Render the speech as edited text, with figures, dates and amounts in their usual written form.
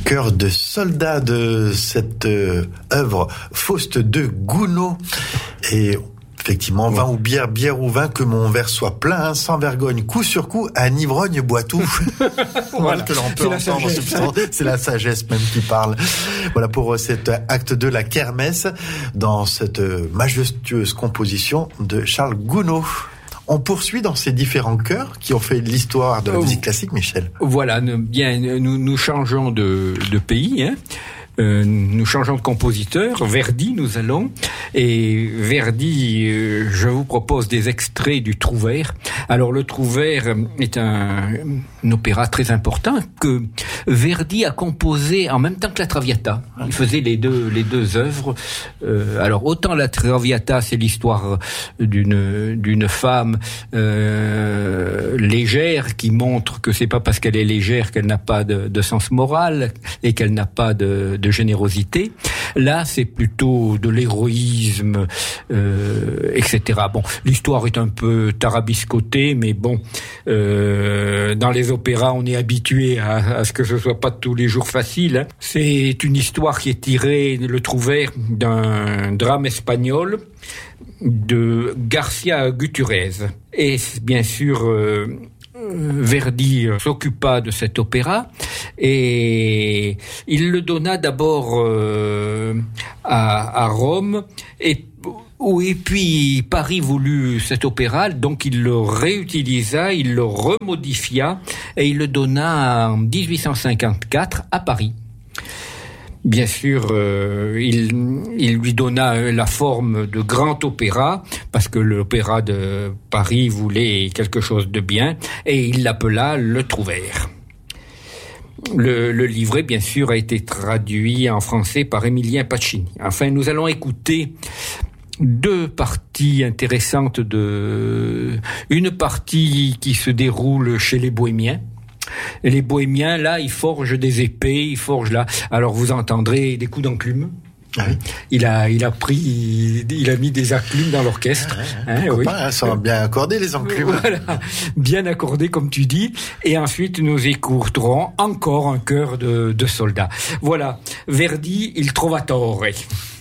Cœur de soldat de cette œuvre Faust de Gounod. Et effectivement, vin ou bière ou vin, que mon verre soit plein, sans vergogne, coup sur coup, un ivrogne boit tout. Voilà que l'on peut entendre. C'est la sagesse même qui parle. Voilà pour cet acte de la kermesse dans cette majestueuse composition de Charles Gounod. On poursuit dans ces différents chœurs qui ont fait l'histoire de la musique classique, Michel. Voilà, nous changeons de pays, hein. Nous changeons de compositeur. Verdi, nous allons. Et Verdi, je vous propose des extraits du Trouvère. Alors, le Trouvère est un opéra très important que Verdi a composé en même temps que la Traviata. Il faisait les deux œuvres. Alors, autant la Traviata, c'est l'histoire d'une femme légère qui montre que c'est pas parce qu'elle est légère qu'elle n'a pas de sens moral et qu'elle n'a pas de générosité. Là, c'est plutôt de l'héroïsme, etc. Bon, l'histoire est un peu tarabiscotée, mais bon, dans les opéras, on est habitué à ce que ce soit pas tous les jours facile. Hein. C'est une histoire qui est tirée, le Trouvère, d'un drame espagnol de Garcia Gutiérrez. Et bien sûr, Verdi s'occupa de cet opéra et il le donna d'abord à Rome et puis Paris voulut cet opéra, donc il le réutilisa, il le remodifia et il le donna en 1854 à Paris. Bien sûr, il lui donna la forme de grand opéra, parce que l'opéra de Paris voulait quelque chose de bien, et il l'appela Le Trouvère. Le livret, bien sûr, a été traduit en français par Émilien Pacini. Enfin, nous allons écouter deux parties intéressantes une partie qui se déroule chez les Bohémiens. Et les Bohémiens, là, ils forgent des épées, ils forgent là. Alors vous entendrez des coups d'enclume. Ah oui. Il a mis des enclumes dans l'orchestre. Oui. Ça va bien accorder les enclumes. Voilà, bien accordé comme tu dis. Et ensuite nous écouterons encore un chœur de soldats. Voilà, Verdi, Il Trovatore.